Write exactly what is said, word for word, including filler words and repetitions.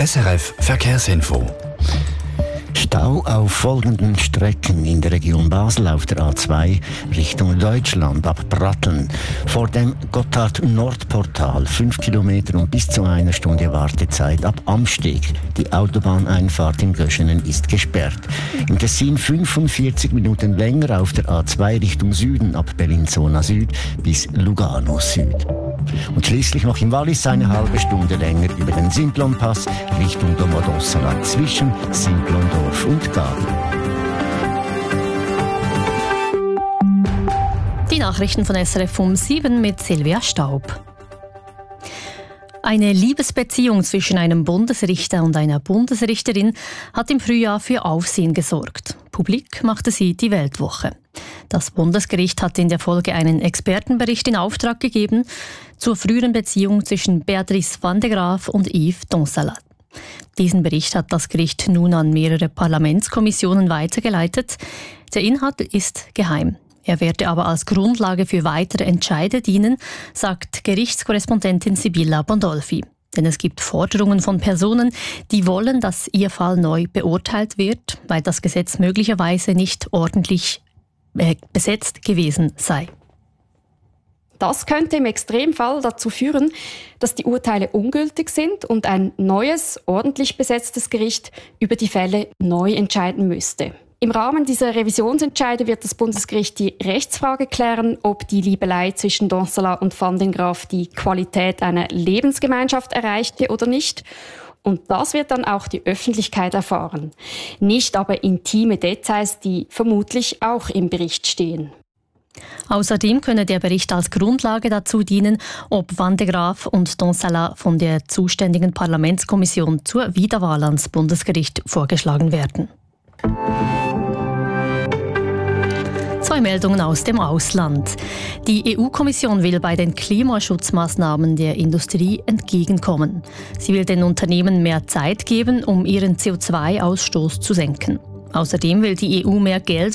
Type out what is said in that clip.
S R F Verkehrsinfo. Stau auf folgenden Strecken in der Region Basel auf der A zwei Richtung Deutschland ab Bratteln. Vor dem Gotthard-Nordportal fünf Kilometer und bis zu einer Stunde Wartezeit ab Amsteg. Die Autobahneinfahrt in Göschenen ist gesperrt. Im Tessin fünfundvierzig Minuten länger auf der A zwei Richtung Süden ab Bellinzona Süd bis Lugano Süd. Und schließlich noch im Wallis eine halbe Stunde länger über den Simplon-Pass Richtung Domodossola zwischen Simplondorf und Gabi. Die Nachrichten von S R F um sieben mit Silvia Staub. Eine Liebesbeziehung zwischen einem Bundesrichter und einer Bundesrichterin hat im Frühjahr für Aufsehen gesorgt. Publik machte sie die Weltwoche. Das Bundesgericht hat in der Folge einen Expertenbericht in Auftrag gegeben zur früheren Beziehung zwischen Beatrice van de Graaf und Yves Donsalat. Diesen Bericht hat das Gericht nun an mehrere Parlamentskommissionen weitergeleitet. Der Inhalt ist geheim. Er werde aber als Grundlage für weitere Entscheide dienen, sagt Gerichtskorrespondentin Sibylla Bondolfi. Denn es gibt Forderungen von Personen, die wollen, dass ihr Fall neu beurteilt wird, weil das Gesetz möglicherweise nicht ordentlich äh, besetzt gewesen sei. Das könnte im Extremfall dazu führen, dass die Urteile ungültig sind und ein neues, ordentlich besetztes Gericht über die Fälle neu entscheiden müsste. Im Rahmen dieser Revisionsentscheide wird das Bundesgericht die Rechtsfrage klären, ob die Liebelei zwischen Donsalat und Van den Graaf die Qualität einer Lebensgemeinschaft erreichte oder nicht. Und das wird dann auch die Öffentlichkeit erfahren. Nicht aber intime Details, die vermutlich auch im Bericht stehen. Außerdem könne der Bericht als Grundlage dazu dienen, ob Van de Graaf und Donsalat von der zuständigen Parlamentskommission zur Wiederwahl ans Bundesgericht vorgeschlagen werden. Zwei Meldungen aus dem Ausland. Die E U-Kommission will bei den Klimaschutzmaßnahmen der Industrie entgegenkommen. Sie will den Unternehmen mehr Zeit geben, um ihren C O zwei Ausstoß zu senken. Außerdem will die E U mehr Geld